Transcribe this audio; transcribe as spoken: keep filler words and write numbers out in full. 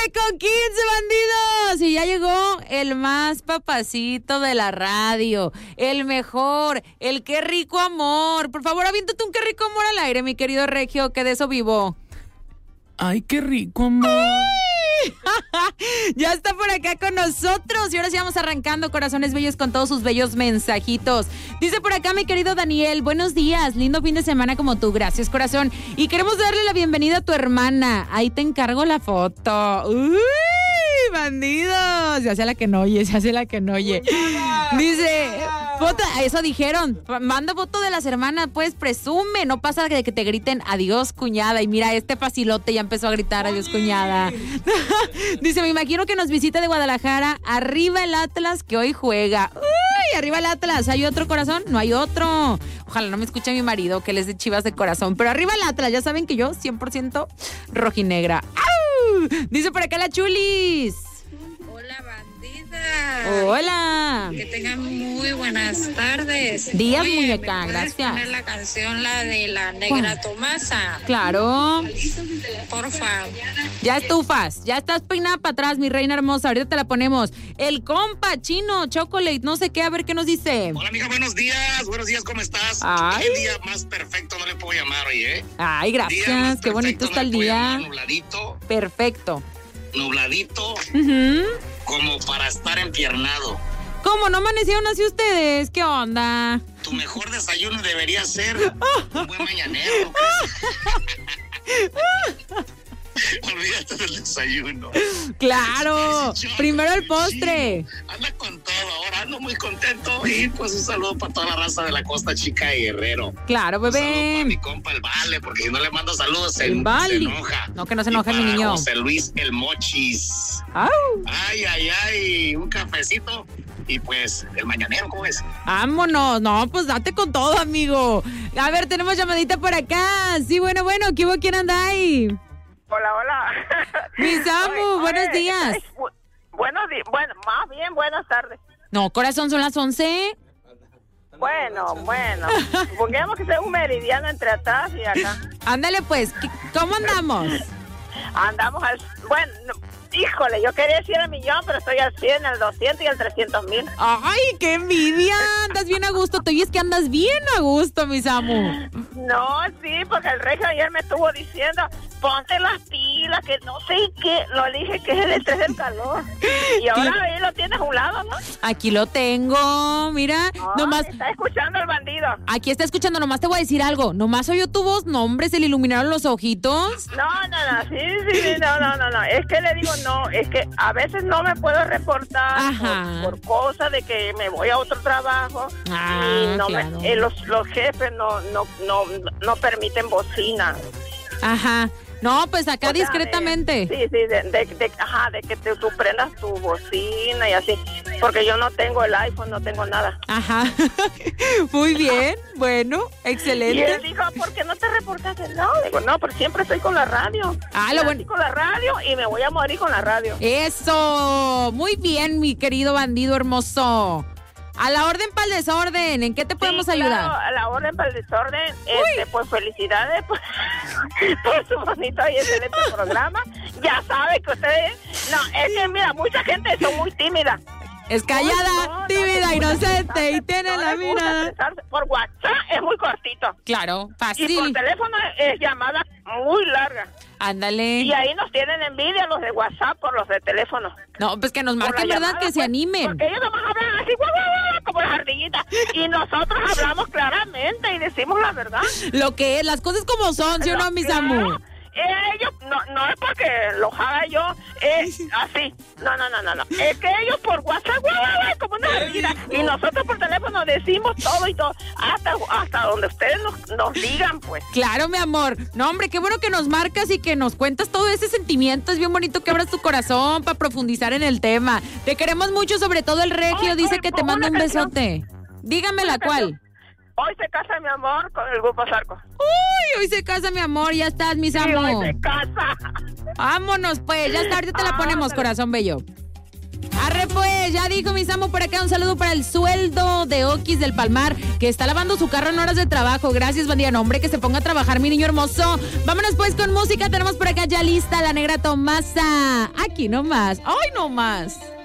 Con quince bandidos. Y ya llegó el más papacito de la radio. El mejor. El qué rico amor. Por favor, aviéntate un qué rico amor al aire, mi querido Regio, que de eso vivo. Ay, qué rico amor. Ya está por acá con nosotros. Y ahora sí vamos arrancando, corazones bellos, con todos sus bellos mensajitos. Dice por acá mi querido Daniel: buenos días, lindo fin de semana como tú. Gracias, corazón. Y queremos darle la bienvenida a tu hermana. Ahí te encargo la foto. Uy, bandidos. Se hace la que no oye, se hace la que no oye. Dice, foto, eso dijeron. Manda foto de las hermanas, pues presume. No pasa de que te griten adiós, cuñada. Y mira, este facilote ya empezó a gritar adiós, cuñada. Dice, me imagino que nos visita de Guadalajara. Arriba el Atlas que hoy juega. Uy, arriba el Atlas. ¿Hay otro, corazón? No hay otro. Ojalá no me escuche mi marido, que él es de Chivas de corazón. Pero arriba el Atlas, ya saben que yo cien por ciento rojinegra. ¡Au! Dice por acá la Chulis. Hola, bandida. Hola. Que tengan muy buenas tardes. Días, Oye, muñeca, ¿me puedes gracias. poner la canción, la de la negra Tomasa? Claro. Porfa. Ya estufas, ya estás peinada para atrás, mi reina hermosa. Ahorita te la ponemos. El compa chino, chocolate, no sé qué, a ver qué nos dice. Hola, amiga, buenos días. Buenos días, ¿cómo estás? Ay. El día más perfecto no le puedo llamar hoy, ¿eh? Ay, gracias, qué bonito está el día. Nubladito. Perfecto. Nubladito. Uh-huh. Como para estar empiernado. ¿Cómo no amanecieron así ustedes? ¿Qué onda? Tu mejor desayuno debería ser un buen mañanero. Olvídate del desayuno. Claro, primero el postre. Anda con todo, ahora ando muy contento. Y pues un saludo para toda la raza de la Costa Chica de Guerrero. Claro, Un saludo bebé. para mi compa el Vale, porque si no le mando saludos se, El Vale. se enoja. No, que no se Y enoje mi para niño. José Luis el Mochis. Au. Ay, ay, ay, un cafecito y pues el mañanero, ¿cómo es? Vámonos, no, pues date con todo, amigo. A ver, tenemos llamadita por acá. Sí, bueno, bueno, ¿qué hubo? ¿Quién anda ahí? Hola, hola. Mi Samu, Oye, buenos oye, días. es bu- buenos días, bueno, más bien buenas tardes. No, corazón, son las once. Bueno, bueno. Supongamos que sea un meridiano entre atrás y acá. Ándale, pues, ¿qué- ¿cómo andamos? Andamos al... Bueno, no, híjole, yo quería decir el millón, pero estoy al cien, al doscientos y al trescientos mil. Ay, qué envidia. Andas bien a gusto. Te oyes que andas bien a gusto, mi Samu. No, sí, porque el Regio ayer me estuvo diciendo, ponte las pilas, que no sé qué. Lo dije que es el estrés del calor. Y ahora ahí lo tienes a un lado, ¿no? Aquí lo tengo, mira. No, Nomás, está escuchando el bandido. aquí está escuchando, nomás te voy a decir algo. Nomás oyó tu voz, no, hombre, se le iluminaron los ojitos. No, no, no, sí, sí, sí, no, no, no, no. Es que le digo no, es que a veces no me puedo reportar Ajá. por, por cosas de que me voy a otro trabajo Ah, y no claro. me, eh, los, los jefes no, no, no, no permiten bocina. Ajá. No, pues acá O sea, discretamente. de- sí, sí, de, de, de- ajá, de que te, tú prendas tu bocina y así. Porque yo no tengo el iPhone, no tengo nada. Ajá. Muy bien, bueno, Y él excelente. dijo, ¿por qué no te reportaste? No, digo, no, pero siempre estoy con la radio. Ah, lo Nací bueno. con la radio y me voy a morir con la radio. Eso, muy bien, mi querido bandido hermoso. A la orden para el desorden, ¿en qué te podemos Sí, ayudar? claro, a la orden para el desorden, este, pues felicidades por, por su bonito y excelente programa. Ya sabe que ustedes, no, es que mira, mucha gente son muy tímida. Es callada, No, no, tímida, no, inocente y no tiene la les gusta mirada. expresarse. Por WhatsApp es muy cortito Claro, y por fácil. teléfono es llamada muy larga. Ándale. Y ahí nos tienen envidia los de WhatsApp por los de teléfono. No, pues que nos Por marquen, la ¿verdad? llamada, Que se pues, animen. Porque ellos nomás hablan así, guau, guau, guau, como las ardillitas. Y nosotros hablamos claramente y decimos la verdad. Lo que es, las cosas como son, ¿sí o no, mi Samu? Claro, ellos, no, no es porque los haga yo, es así. No, no, no, no, no. Es que ellos por WhatsApp, guau, guau, guau, como una ardillita. Y nosotros por teléfono decimos todo y todo. Hasta, hasta donde ustedes nos, nos digan, pues. Claro, mi amor. No, hombre, qué bueno que nos marcas y que nos cuentas todo ese sentimiento. Es bien bonito que abras tu corazón para profundizar en el tema. Te queremos mucho, sobre todo el Regio. Ay, Dice ay, que te una manda un canción. besote. Dígame la Una cual. canción. Hoy se casa mi amor con el grupo Zarco. Uy, hoy se casa, mi amor. Ya estás, mi Sí, Samu. hoy se casa. Vámonos, pues. Ya está, ahorita te la Ah, ponemos, pero- corazón bello. Arre, pues. pues, ya dijo mi Samo por acá. Un saludo para el sueldo de Oquis del Palmar, que está lavando su carro en horas de trabajo. Gracias, bandía. No, hombre, que se ponga a trabajar, mi niño hermoso. Vámonos pues con música. Tenemos por acá ya lista la Negra Tomasa. Aquí nomás. Hoy nomás.